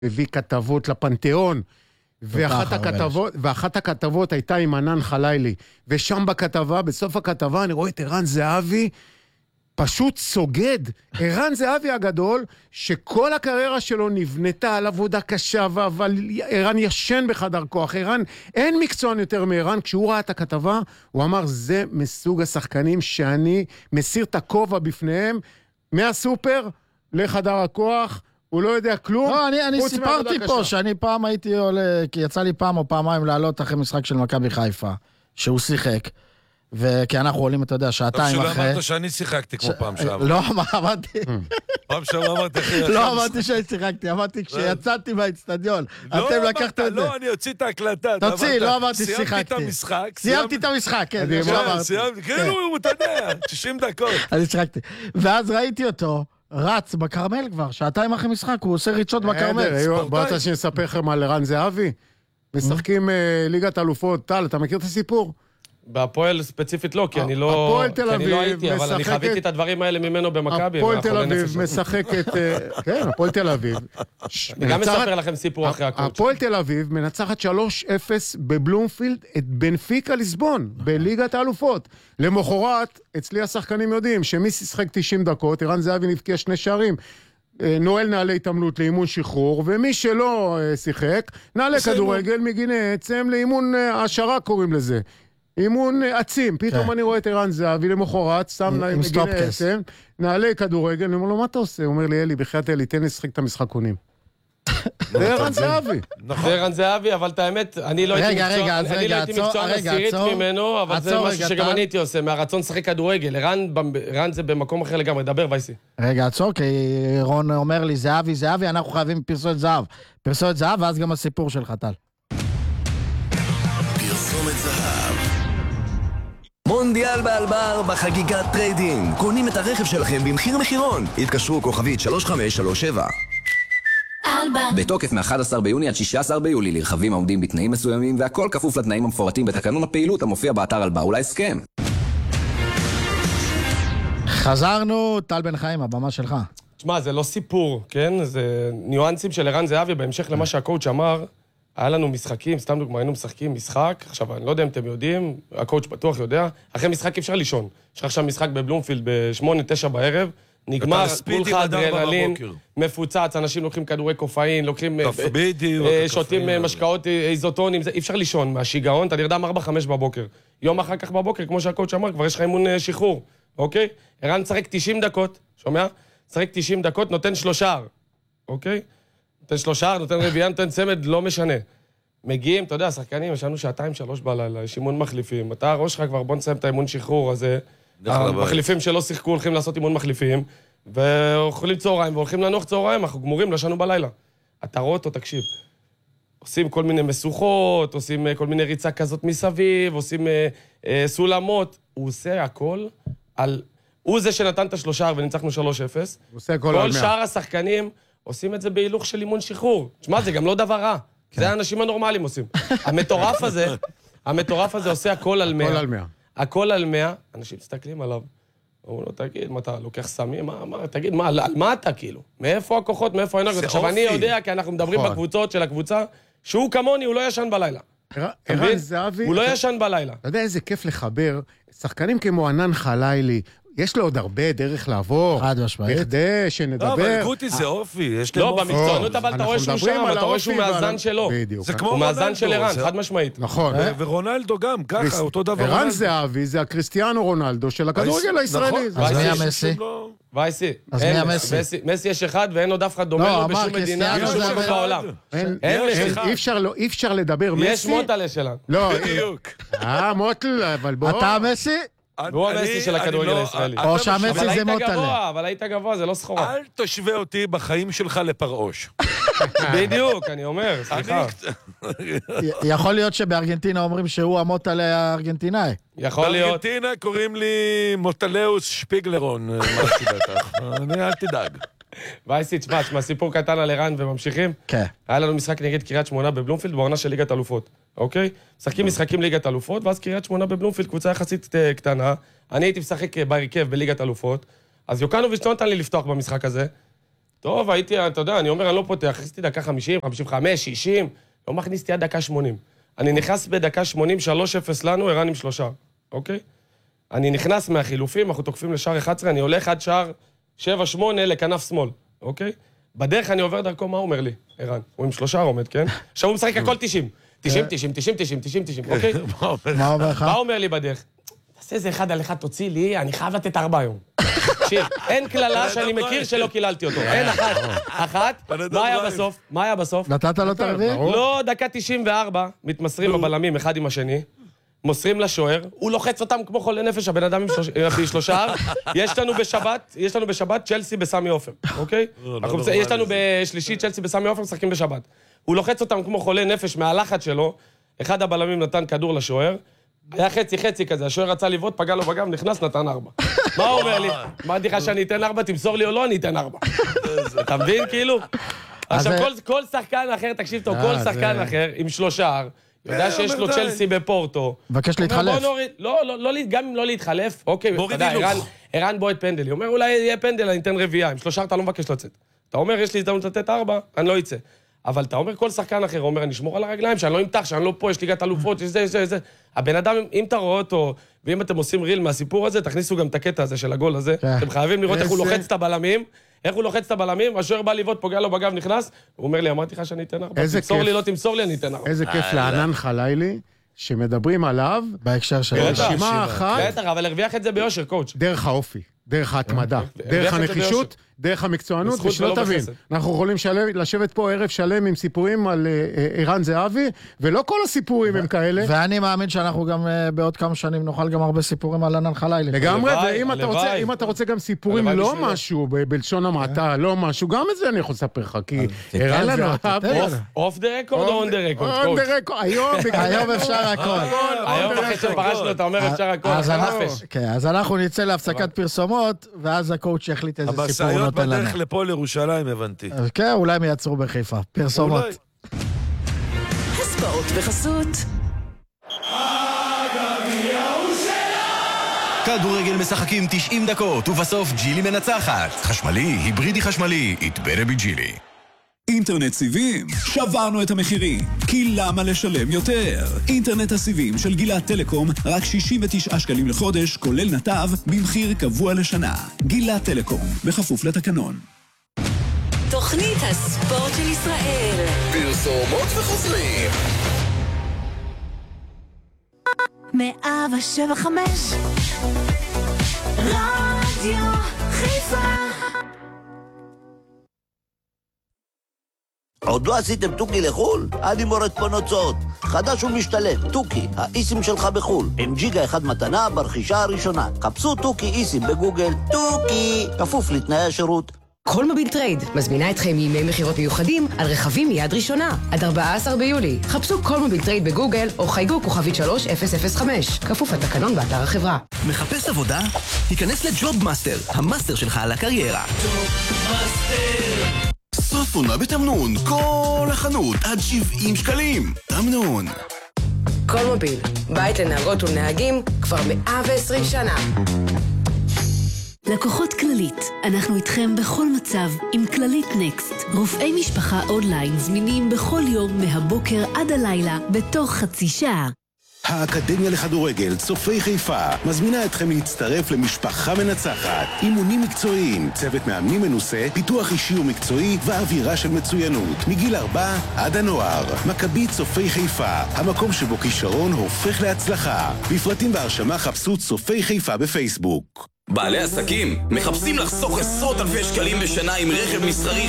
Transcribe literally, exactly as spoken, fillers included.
הביא כתבות לפנתיאון, ואחת הכתבות, ואחת הכתבות הייתה עם ענן חלילי, ושם בכתבה, בסוף הכתבה, אני רואה את ערן זהבי, פשוט סוגד. ערן זהבי הגדול, שכל הקריירה שלו נבנתה על עבודה קשה, אבל ערן ישן בחדר כוח. ערן, אין מקצוען יותר מערן. כשהוא ראה את הכתבה, הוא אמר, זה מסוג השחקנים שאני מסיר את הכובע בפניהם, מהסופר לחדר הכוח, הוא לא יודע כלום. לא, אני, אני סיפרתי פה קשה. שאני פעם הייתי עולה, כי יצא לי פעם או פעמיים לעלות אחרי משחק של מכבי חיפה, שהוא שיחק. וכי אנחנו עולים, אתה יודע, שעתיים אחרי... טוב שלא אמרת שאני שיחקתי כמו פעם שעבר. לא, מה אמרתי? פעם שעבר אמרתי אחרי... לא אמרתי שאני שיחקתי, אמרתי כשיצאתי מהאצטדיון. אתם לקחתם את זה. לא, אני הוציא את ההקלטה. תוציא, לא אמרתי שיחקתי. סיימתי את המשחק. סיימתי את המשחק, כן. כאילו, אתה יודע, שישים דקות. אני שיחקתי. ואז ראיתי אותו, רץ בקרמל כבר, שעתיים אחרי משחק, הוא עושה ריצות בקרמל. בוא אתה שנספר לכם על ערן זהבי. משחקים ליגת אלופות. טל, אתה מכיר את הסיפור? בהפועל ספציפית לא, כי אני לא הייתי, אבל אני חוויתי את הדברים האלה ממנו במכבי. הפועל תל אביב משחקת, כן, הפועל תל אביב. אני גם מספר לכם סיפור אחרי הקוץ'. הפועל תל אביב מנצחת שלוש אפס בבלומפילד את בנפיקה ליסבון, בליגת האלופות. למחרת, אצלי השחקנים יודעים שמי שיחק תשעים דקות, ערן זהבי נבקיע שני שערים. נועל נעלי התעמלות לאימון שחרור, ומי שלא שיחק, נעלי כדורגל מגיני עצם לאימון השערה קוראים לזה. אימון עצים, פתאום אני רואה את ערן זהבי למחרת, שם להם מגיני עצם, נעלי כדורגל, אני אומר לו, מה אתה עושה? הוא אומר לי, אלי, בחייאת אלי, תן לשחק את המשחקונים. זה ערן זהבי. זה ערן זהבי, אבל את האמת, אני לא הייתי מקצוע עשירית ממנו, אבל זה משהו שגם אני הייתי עושה, מהרצון לשחק כדורגל. ערן זה במקום אחר לגמרי, דבר וייסי. רגע, עצור, כי רון אומר לי, זהבי, זהבי, אנחנו חייבים פרסומת זהב. פרסומת זהב, ואז גם הסיפור שלך, טל. פרסומת זהב. מונדיאל באלבר בחגיגת טריידינג. קונים את הרכב שלכם במחיר מחירון. התקשרו כוכבית שלוש חמש שלוש שבע. בתוקף מ-אחד עשר ביוני עד שישה עשר ביולי לרכבים העומדים בתנאים מסוימים, והכל כפוף לתנאים המפורטים בתקנון הפעילות המופיע באתר אלבר ולהסכם. חזרנו, טל בן חיים, הבמה שלך. תשמע, זה לא סיפור, כן? זה ניואנסים של ערן זהבי, בהמשך למה שהקואוץ' אמר. היה לנו משחקים, סתם דוגמה, היינו משחקים משחק, עכשיו, אני לא יודע אם אתם יודעים, הקואוץ' בטוח יודע, אחרי משחק אפשר לישון. יש לך עכשיו משחק בבלומפילד ב-שמונה תשע בערב, נגמר, כולך אדרנלין, מפוצץ, אנשים לוקחים כדורי קופאין, לוקחים, שותים משקאות איזוטונים, אי אפשר לישון מהשיגעון, אתה נרדם ארבע חמש בבוקר. יום אחר כך בבוקר, כמו שהקואוץ' אמר, כבר יש לך אימון שחרור, אוקיי? ערן צחק תשעים דקות, שומע? צחק תשעים דקות, נותן שלושה, אוקיי? נותן שלושה, נותן רביעייה, נותן צמד, לא משנה. מגיעים, אתה יודע, שחקנים, יש לנו שעתיים, שלוש בלילה, יש אימון מחליפים. אתה ראש לך כבר, בוא נסיים את האימון שחרור הזה. המחליפים שלא שיחקו הולכים לעשות אימון מחליפים, ואוכלים צהריים, והולכים לנוח צהריים, אנחנו גמורים, לשנו בלילה. אתה רואה אותו, תקשיב. עושים כל מיני מסוכות, עושים כל מיני ריצה כזאת מסביב, עושים אה, אה, סולמות. הוא עושה הכל על... הוא זה שנתן את השלושה וניצחנו שלוש אפס. הוא עושה הכל על מאה. כל שאר השחקנים עושים את זה בהילוך של אימון שחרור. תשמע, זה גם לא דבר רע. זה האנשים הנורמליים עושים. המטורף הזה, המטורף הזה עושה הכל על מאה. הכל על מאה. הכל על מאה. אנשים מסתכלים עליו. אומרים לו, תגיד, מה אתה לוקח סמים? מה, מה, תגיד, מה, על מה אתה כאילו? מאיפה הכוחות, מאיפה האנרגיות? עכשיו, אני יודע, כי אנחנו מדברים בקבוצות של הקבוצה, שהוא כמוני, הוא לא ישן בלילה. ערן זהבי... הוא לא ישן בלילה. אתה יודע איזה כיף לחבר, שחקנים כמו ענן חלילי, יש לו עוד הרבה דרך לעבור. חד משמעית. בכדי שנדבר. לא, אבל גוטי זה אופי, יש להם לא, אופי. במקצוענות אבל אתה רואה שהוא שם, אתה רואה שהוא מאזן שלו. בדיוק. זה כמו הוא מאזן של רונלדו, ערן, זה- חד משמעית. נכון. ורונלדו גם, ככה, אותו דבר. ערן רונלדו. זהבי זה הקריסטיאנו רונלדו של הכדורגל נכון. הישראלי. זה- אז מי וייסי, המסי? לא- וייסי. אז אין, מי המסי? מסי- מסי יש אחד ואין עוד אף אחד דומה לא, לו אמר בשום מדינה, קריסטיאנו בשום זה מקום אבל- בעולם. אין- אין אין- מסי. אי אפשר לא- אי אפשר לדבר מסי. יש מוטלה שלנו. לא, בדיוק. אה, מוטל, אבל בוא. אתה המסי? והוא אני- המסי של אני הכדורגל לא- הישראלי. אתה או משווה- שהמסי אבל זה היית מוטלה. גבוה, אבל היית גבוה, זה לא סחורה. אל תשווה אותי בחיים שלך לפרעוש. בדיוק, אני אומר, סליחה. יכול להיות שבארגנטינה אומרים שהוא המוטלה הארגנטינאי. יכול להיות. בארגנטינה קוראים לי מוטלאוס שפיגלרון, משהו בטח. אני אל תדאג. וייסי, תשמע, תשמע, סיפור קטן על ערן וממשיכים. כן. היה לנו משחק נגד קריית שמונה בבלומפילד, בעונה של ליגת אלופות, אוקיי? משחקים משחקים ליגת אלופות, ואז קריית שמונה בבלומפילד, קבוצה יחסית אה, קטנה. אני הייתי משחק בהרכב בליגת אלופות, אז יוקנוביץ' לא נתן לי לפתוח במשחק הזה. טוב, הייתי, אתה יודע, אני אומר, אני לא פותח, הכניסתי דקה חמישים, חמישים וחמש, שישים, לא מכניסתי עד דקה שמונים. אני נכנס בדקה שמונים, שלוש אפס לנו, ערן עם שלושה, אוקיי? אני נכנס מהחילופים, אנחנו תוקפים לשער אחת עשרה, אני הולך עד שער שבע שמונה לכנף שמאל, אוקיי? בדרך אני עובר דרכו, מה הוא אומר לי? ערן, הוא עם שלושה עומד, כן? עכשיו הוא משחק הכל תשעים. תשעים, תשעים, תשעים, תשעים, תשעים, תשעים, אוקיי? מה אומר לך? מה אומר לי בדרך? תעשה איזה אחד על אחד, תוציא לי, אני חייב לתת ארבע היום. תקשיב, אין כללה שאני מכיר שלא קיללתי אותו. אין אחת. אחת, מה היה בסוף? מה היה בסוף? נתת לו את הרביעי? לא, דקה תשעים וארבע, מתמסרים הבלמים אחד עם השני, מוסרים לשוער, הוא לוחץ אותם כמו חולה נפש, הבן אדם עם שלושה, יש לנו בשבת, יש לנו בשבת צ'לסי בסמי עופר, אוקיי? יש לנו בשלישי צ'לסי בסמי עופר, משחקים בשבת. הוא לוחץ אותם כמו חולה נפש מהלחץ שלו, אחד הבלמים נתן כדור לשוער, היה חצי חצי כזה, השוער רצה לבעוט, פגע לו בגב, נכנס, נתן ארבע. מה הוא אומר לי? אמרתי לך שאני אתן ארבע, תמסור לי או לא, אני אתן ארבע. אתה מבין, כאילו? עכשיו, כל שחקן אחר, תקשיב טוב, כל שחקן אחר, עם שלושה, יודע שיש לו צ'לסי בפורטו. מבקש להתחלף. לא, גם אם לא להתחלף, אוקיי, אתה יודע, ערן בועט פנדל. הוא אומר, אולי יהיה פנדל, אני אתן רביעה. עם שלושה אתה לא מבקש לצאת. אתה אומר, יש לי הזדמנות לתת ארבע, אני לא יצא. אבל אתה אומר, כל שחקן אחר אומר, אני אשמור על הרגליים, שאני לא אמתח, שאני לא פה, יש ליגת אלופות, יש זה, יש זה, יש זה. הבן אדם, אם אתה רואה אותו, ואם אתם עושים ריל מהסיפור הזה, תכניסו גם את הקטע הזה של הגול הזה. אתם חייבים לראות איך הוא לוחץ את הבלמים, איך הוא לוחץ את הבלמים, השוער בא לבעוט, פוגע לו בגב, נכנס, הוא אומר לי, אמרתי לך שאני אתן ארבע. תמסור לי, לא תמסור לי, אני אתן ארבע. איזה כיף לענן חלילי, שמדברים עליו, בהקשר של רשימה אחת. בטח, אבל הרוויח את זה ביושר, קואוץ'. דרך האופי, דרך ההתמדה, דרך הנחישות, דרך המקצוענות, ושלא תבין. אנחנו יכולים לשבת פה ערב שלם עם סיפורים על ערן זהבי, ולא כל הסיפורים הם כאלה. ואני מאמין שאנחנו גם בעוד כמה שנים נוכל גם הרבה סיפורים על ענן חלילי. לגמרי, ואם אתה רוצה גם סיפורים לא משהו, בלשון המעטה, לא משהו, גם את זה אני יכול לספר לך, כי ערן לנו... אוף דה רקורד או און דה רקורד? און דה רקורד, היום אפשר הכל. היום בחצי שפרשנו, אתה אומר אפשר הכל. אז אנחנו נצא להפסקת פרסומות, ואז הקואוצ' יחליט איזה סיפור נותן לנו. בדרך לפה לירושלים, הבנתי. כן, אולי הם יעצרו בחיפה. פרסומות. הספעות וחסות. כדורגל משחקים תשעים דקות, ובסוף ג'ילי מנצחת. חשמלי, היברידי חשמלי, it better be ג'ילי. אינטרנט סיבים, שברנו את המחירים, כי למה לשלם יותר? אינטרנט הסיבים של גילת טלקום, רק שישים ותשעה שקלים לחודש, כולל נתב, במחיר קבוע לשנה. גילת טלקום, בכפוף לתקנון. תוכנית הספורט של ישראל. פרסומות וחוזרים. מאה ושבע חמש רדיו חיפה. עוד לא עשיתם טוקי לחול? אני מורד פה נוצאות. חדש ומשתלם, טוקי, האיסים שלך בחול. עם ג'יגה אחד מתנה ברכישה הראשונה. חפשו טוקי איסים בגוגל. טוקי, כפוף לתנאי השירות. כל מוביל טרייד מזמינה אתכם מימי מחירות מיוחדים על רכבים מיד ראשונה. עד ארבעה עשר ביולי. חפשו כל מוביל טרייד בגוגל או חייגו כוכבית שלוש אפס אפס חמש. כפוף לתקנון באתר החברה. מחפש עבודה? היכנס לג'וב מאסטר, המאסטר שלך על הקריירה. ג'וב מאסטר. סוף עונה בתמנון, כל החנות עד שבעים שקלים. תמנון. כל מוביל, בית לנהגות ולנהגים כבר מאה ועשרים שנה. לקוחות כללית, אנחנו איתכם בכל מצב עם כללית נקסט. רופאי משפחה אונליין זמינים בכל יום מהבוקר עד הלילה בתוך חצי שעה. האקדמיה לכדורגל צופי חיפה מזמינה אתכם להצטרף למשפחה מנצחת. אימונים מקצועיים, צוות מאמנים מנוסה, פיתוח אישי ומקצועי ואווירה של מצוינות. מגיל ארבע עד הנוער. מכבי צופי חיפה, המקום שבו כישרון הופך להצלחה. בפרטים והרשמה חפשו צופי חיפה בפייסבוק. בעלי עסקים מחפשים לחסוך עשרות אלפי שקלים בשנה עם רכב מסחרי